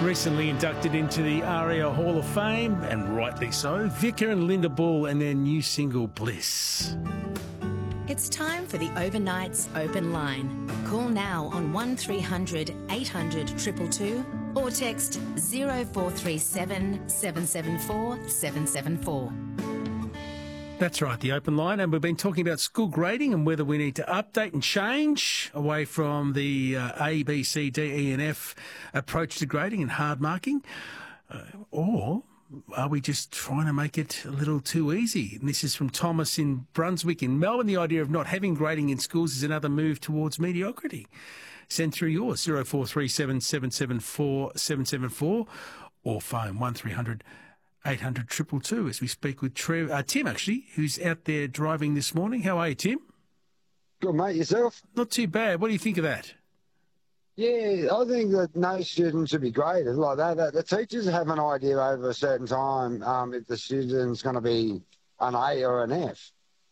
Recently inducted into the ARIA Hall of Fame, and rightly so, Vicar and Linda Bull and their new single, Bliss. It's time for the Overnights Open Line. Call now on 1300 800 222 or text 0437 774 774. That's right, the open line, and we've been talking about school grading and whether we need to update and change away from the A, B, C, D, E and F approach to grading and hard marking, or are we just trying to make it a little too easy? And this is from Thomas in Brunswick in Melbourne. The idea of not having grading in schools is another move towards mediocrity. Send through yours, 0437 774 774, or phone 1300 800 222 as we speak with Tim, actually, who's out there driving this morning. How are you, Tim? Good, mate. Yourself? Not too bad. What do you think of that? Yeah, I think that no student should be graded like that. The teachers have an idea over a certain time if the student's going to be an A or an F.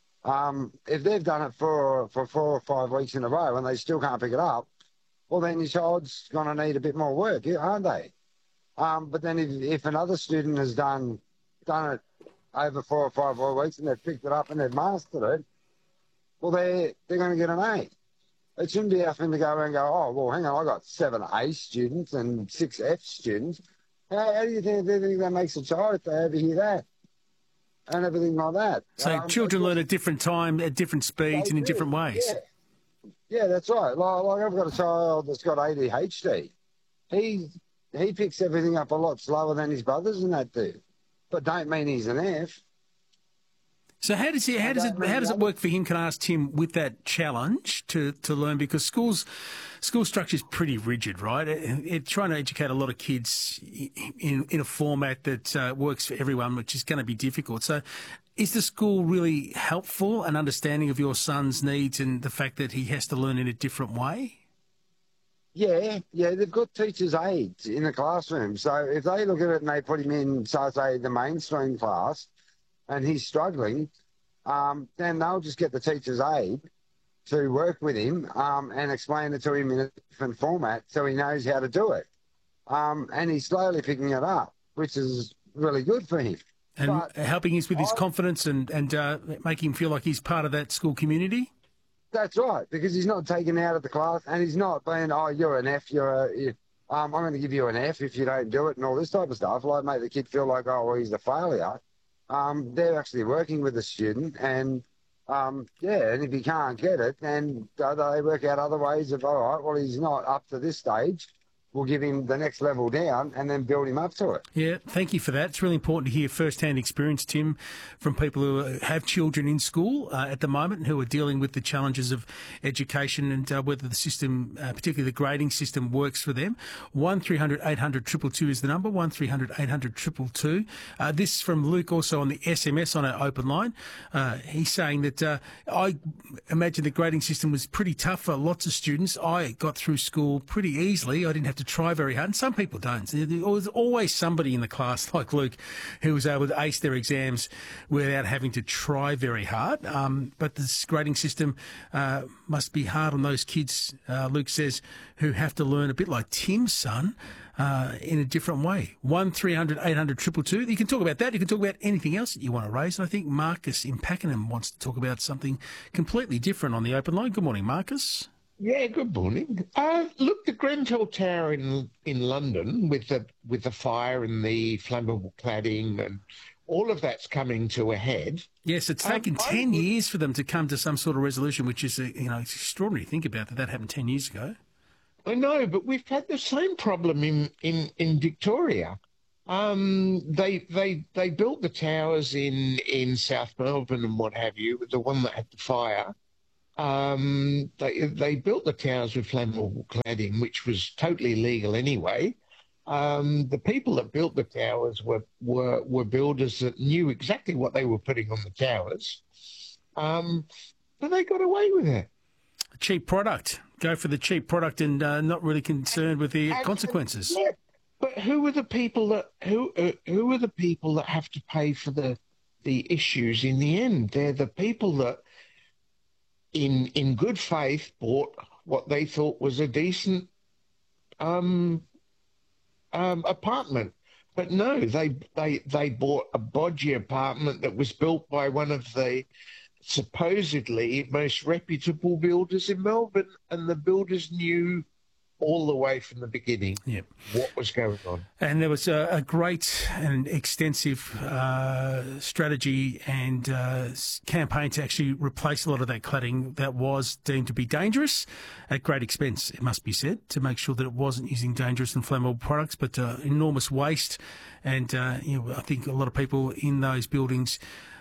If they've done it for 4 or 5 weeks in a row and they still can't pick it up, well, then your child's going to need a bit more work, aren't they? But then if another student has done it over 4 or 5 weeks and they've picked it up and they've mastered it, well, they're going to get an A. It shouldn't be having to go and go, oh, well, hang on, I got 7 A students and 6 F students. How do you think that makes a child if they overhear that? And everything like that. So children learn at different times, at different speeds and in different ways. Yeah, that's right. Like I've got a child that's got ADHD. He picks everything up a lot slower than his brothers and that do, but don't mean he's an F. So how does it work for him? Can I ask Tim, with that challenge to learn, because school structure is pretty rigid, right? It's trying to educate a lot of kids in a format that works for everyone, which is going to be difficult. So is the school really helpful and understanding of your son's needs and the fact that he has to learn in a different way? Yeah, they've got teachers' aides in the classroom. So if they look at it and they put him in, say, the mainstream class and he's struggling, then they'll just get the teacher's aide to work with him and explain it to him in a different format so he knows how to do it. And he's slowly picking it up, which is really good for him. And helping us with his confidence and making him feel like he's part of that school community? That's right, because he's not taken out of the class and he's not being, oh, you're an F, I'm going to give you an F if you don't do it and all this type of stuff, like make the kid feel like, oh, well, he's a failure. They're actually working with the student and, and if he can't get it, then they work out other ways of, all right, well, he's not up to this stage. We'll give him the next level down and then build him up to it. Yeah, thank you for that. It's really important to hear first-hand experience, Tim, from people who have children in school at the moment and who are dealing with the challenges of education and whether the system, particularly the grading system, works for them. 1300 800 222 is the number, 1300 800 222. This from Luke also on the SMS on our open line. He's saying that I imagine the grading system was pretty tough for lots of students. I got through school pretty easily. I didn't have to try very hard, and some people don't. There's always somebody in the class like Luke who was able to ace their exams without having to try very hard. But this grading system must be hard on those kids, Luke says, who have to learn a bit like Tim's son in a different way. 1300 800 222. You can talk about that. You can talk about anything else that you want to raise. And I think Marcus in Pakenham wants to talk about something completely different on the open line. Good morning, Marcus. Yeah, good morning. Look, the Grenfell Tower in London with the fire and the flammable cladding and all of that's coming to a head. Yes, it's taken 10 years for them to come to some sort of resolution, which is it's extraordinary to think about that happened 10 years ago. I know, but we've had the same problem in Victoria. They built the towers in South Melbourne and what have you, the one that had the fire. They built the towers with flammable cladding, which was totally legal anyway. The people that built the towers were builders that knew exactly what they were putting on the towers, but they got away with it. A cheap product. Go for the cheap product and not really concerned with the consequences. Yeah. But who are the people that who are the people that have to pay for the issues in the end? They're the people that in good faith bought what they thought was a decent apartment. But no, they bought a bodgy apartment that was built by one of the supposedly most reputable builders in Melbourne, and the builders knew all the way from the beginning what was going on. And there was a great and extensive strategy and campaign to actually replace a lot of that cladding that was deemed to be dangerous at great expense, it must be said, to make sure that it wasn't using dangerous and flammable products, but enormous waste. And I think a lot of people in those buildings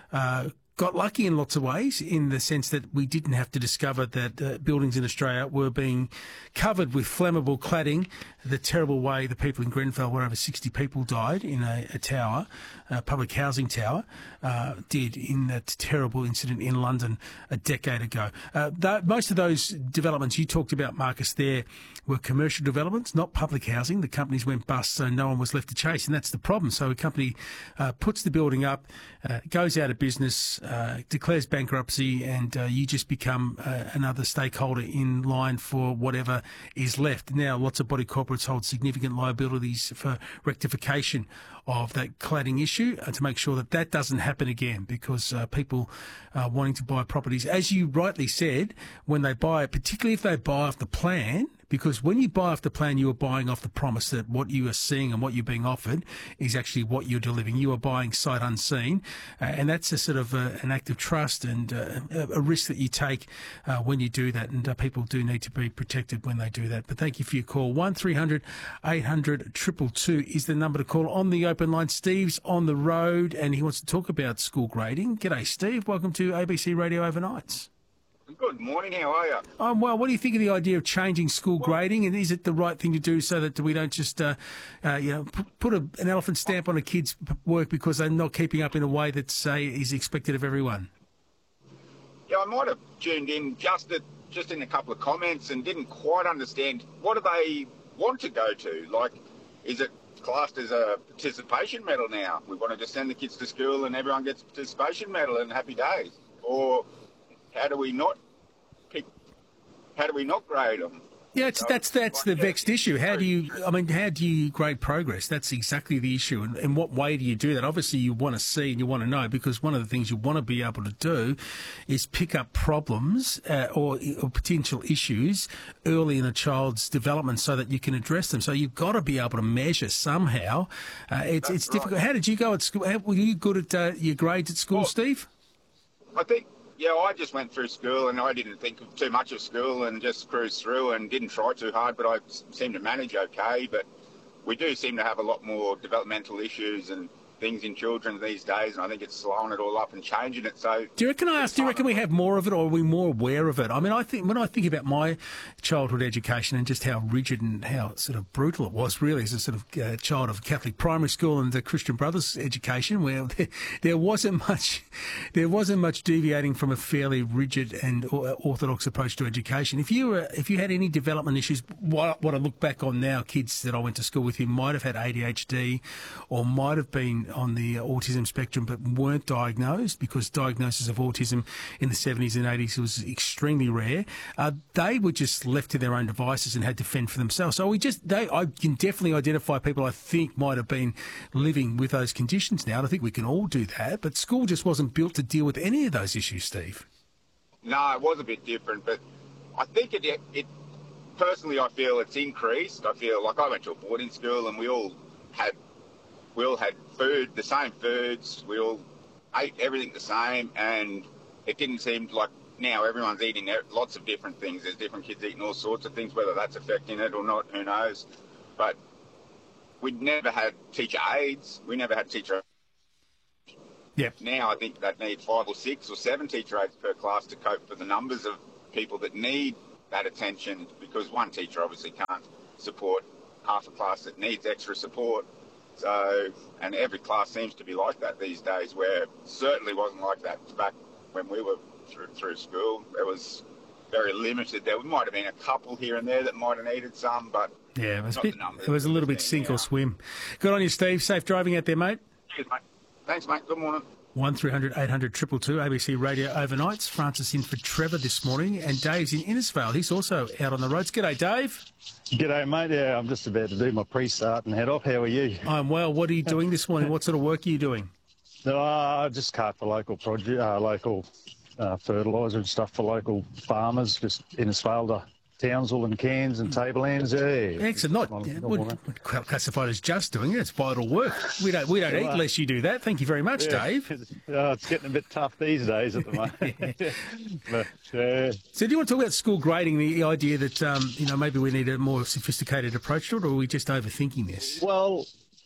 got lucky in lots of ways, in the sense that we didn't have to discover that buildings in Australia were being covered with flammable cladding. The terrible way the people in Grenfell, where over 60 people died in a tower, a public housing tower, did in that terrible incident in London a decade ago. Most of those developments you talked about, Marcus, there were commercial developments, not public housing. The companies went bust, so no one was left to chase, and that's the problem. So a company puts the building up, goes out of business, declares bankruptcy, and you just become another stakeholder in line for whatever is left. Now, lots of body corporates hold significant liabilities for rectification of that cladding issue to make sure that that doesn't happen again, because people wanting to buy properties, as you rightly said, when they buy it, particularly if they buy off the plan, because when you buy off the plan, you are buying off the promise that what you are seeing and what you're being offered is actually what you're delivering. You are buying sight unseen, and that's a sort of an act of trust and a risk that you take when you do that, and people do need to be protected when they do that. But thank you for your call. 1300 800 222 is the number to call on the open line. Steve's on the road and he wants to talk about school grading. G'day, Steve. Welcome to ABC Radio Overnights. Good morning, how are you? Well, what do you think of the idea of changing school grading, and is it the right thing to do so that we don't just, put an elephant stamp on a kid's work because they're not keeping up in a way that, say, is expected of everyone? Yeah, I might have tuned in just in a couple of comments and didn't quite understand what do they want to go to. Like, is it classed as a participation medal now? We want to just send the kids to school and everyone gets a participation medal and happy days, or how do we not grade them? Yeah, that's the vexed issue. How do you grade progress? That's exactly the issue. And in what way do you do that? Obviously, you want to see and you want to know, because one of the things you want to be able to do is pick up problems or potential issues early in a child's development so that you can address them. So you've got to be able to measure somehow. It's difficult. How did you go at school? Were you good at your grades at school, Steve? I think. Yeah, I just went through school and I didn't think too much of school and just cruised through and didn't try too hard, but I seemed to manage okay. But we do seem to have a lot more developmental issues and things in children these days, and I think it's slowing it all up and changing it. So, do you reckon we have more of it, or are we more aware of it? I mean, I think when I think about my childhood education and just how rigid and how sort of brutal it was, really, as a sort of child of Catholic primary school and the Christian Brothers education, where there wasn't much deviating from a fairly rigid and orthodox approach to education. If you had any development issues, what I look back on now, kids that I went to school with who might have had ADHD or might have been on the autism spectrum but weren't diagnosed, because diagnosis of autism in the 70s and 80s was extremely rare, they were just left to their own devices and had to fend for themselves. So I can definitely identify people I think might have been living with those conditions now. I think we can all do that, but school just wasn't built to deal with any of those issues, Steve. No, it was a bit different, but I think it personally, I feel it's increased. I feel like I went to a boarding school and we all had food, the same foods. We all ate everything the same, and it didn't seem like now everyone's eating lots of different things. There's different kids eating all sorts of things, whether that's affecting it or not, who knows. But we'd never had teacher aides. We never had teacher. Yep. Now I think they'd need 5 or 6 or 7 teacher aides per class to cope with the numbers of people that need that attention, because one teacher obviously can't support half a class that needs extra support. So, and every class seems to be like that these days, where it certainly wasn't like that back when we were through school. It was very limited. There might have been a couple here and there that might have needed some, but yeah, it was a little bit sink or swim. Good on you, Steve. Safe driving out there, mate. Cheers, mate. Thanks, mate. Good morning. 1300 800 222, ABC Radio Overnights. Francis in for Trevor this morning, and Dave's in Innisfail. He's also out on the roads. G'day, Dave. G'day, mate. Yeah, I'm just about to do my pre-start and head off. How are you? I'm well. What are you doing this morning? What sort of work are you doing? Just cart for local fertiliser and stuff for local farmers, just Innisfail to Townsville and Cairns and Tablelands. Yeah. Excellent. Would classified as just doing it. It's vital work. We don't eat unless you do that. Thank you very much, Dave. It's getting a bit tough these days at the moment. So do you want to talk about school grading, the idea that, maybe we need a more sophisticated approach to it, or are we just overthinking this? Well,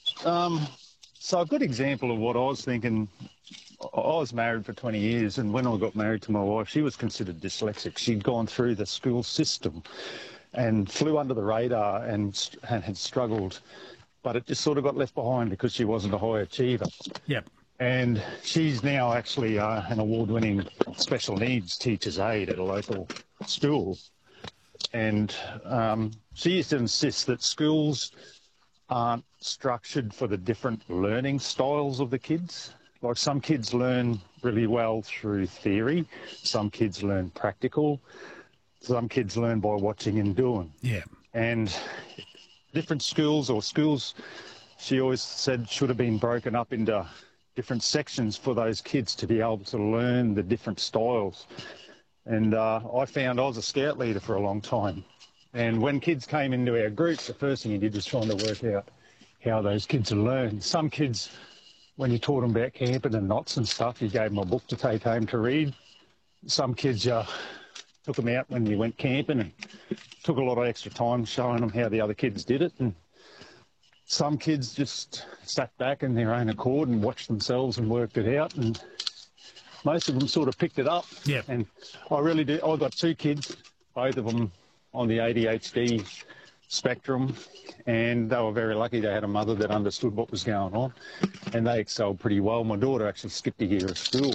so a good example of what I was thinking, I was married for 20 years, and when I got married to my wife, she was considered dyslexic. She'd gone through the school system and flew under the radar and had struggled, but it just sort of got left behind because she wasn't a high achiever. Yep. And she's now actually an award-winning special needs teacher's aide at a local school. And she used to insist that schools aren't structured for the different learning styles of the kids. Like, some kids learn really well through theory, some kids learn practical, some kids learn by watching and doing. Yeah. And different schools, she always said, should have been broken up into different sections for those kids to be able to learn the different styles. And I found I was a scout leader for a long time. And when kids came into our groups, the first thing you did was trying to work out how those kids learn. Some kids, when you taught them about camping and knots and stuff, you gave them a book to take home to read. Some kids, you took them out when you went camping and took a lot of extra time showing them how the other kids did it. And some kids just sat back in their own accord and watched themselves and worked it out. And most of them sort of picked it up. Yeah. And I really do. I've got two kids, both of them on the ADHD spectrum, and they were very lucky they had a mother that understood what was going on, and they excelled pretty well. My daughter actually skipped a year of school,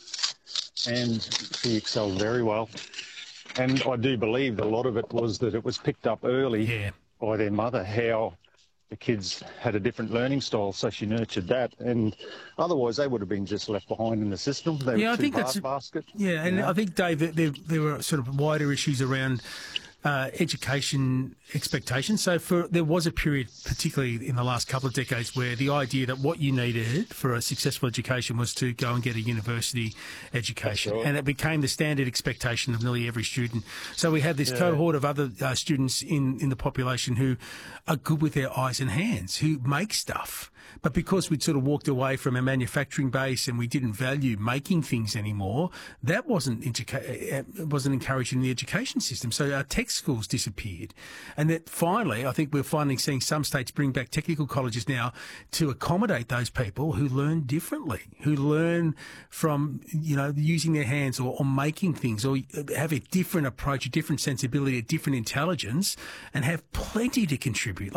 and she excelled very well. And I do believe that a lot of it was that it was picked up early by their mother, how the kids had a different learning style, so she nurtured that. And otherwise, they would have been just left behind in the system. They were too basket. Yeah, and I think, Dave, that there were sort of wider issues around education expectations. So there was a period, particularly in the last couple of decades, where the idea that what you needed for a successful education was to go and get a university education. Right. And it became the standard expectation of nearly every student. So we have this cohort of other students in the population who are good with their eyes and hands, who make stuff. But because we'd sort of walked away from a manufacturing base and we didn't value making things anymore, that wasn't encouraged in the education system. So our tech schools disappeared. And that finally, I think we're finally seeing some states bring back technical colleges now to accommodate those people who learn differently, who learn from, using their hands or making things, or have a different approach, a different sensibility, a different intelligence, and have plenty to contribute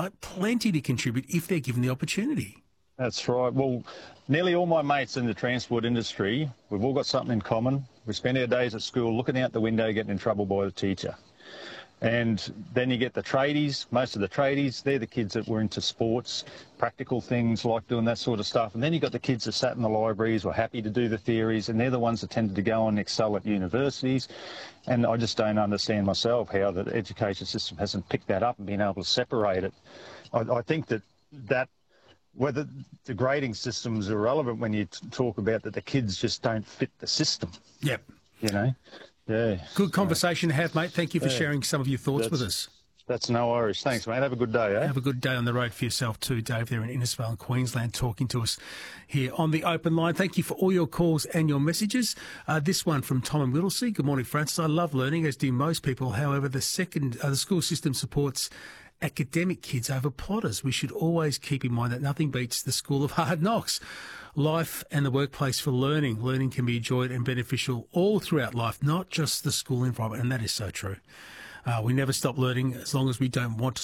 if they're given the opportunity. That's right. Well, nearly all my mates in the transport industry, we've all got something in common. We spend our days at school looking out the window, getting in trouble by the teacher. And then you get the tradies. Most of the tradies, they're the kids that were into sports, practical things like doing that sort of stuff. And then you got the kids that sat in the libraries, were happy to do the theories, and they're the ones that tended to go and excel at universities. And I just don't understand myself how the education system hasn't picked that up and been able to separate it. I think that whether the grading systems are relevant when you talk about that the kids just don't fit the system. Yep. Yeah. Good conversation to have, mate. Thank you for sharing some of your thoughts with us. That's no worries. Thanks, mate. Have a good day, eh? Have a good day on the road for yourself too, Dave, there in Innisfail in Queensland, talking to us here on the open line. Thank you for all your calls and your messages. This one from Tom and Whittlesea. Good morning, Francis. I love learning, as do most people. However, the school system supports academic kids over plotters. We should always keep in mind that nothing beats the school of hard knocks. Life and the workplace for learning. Learning can be enjoyed and beneficial all throughout life, not just the school environment, and that is so true. We never stop learning as long as we don't want to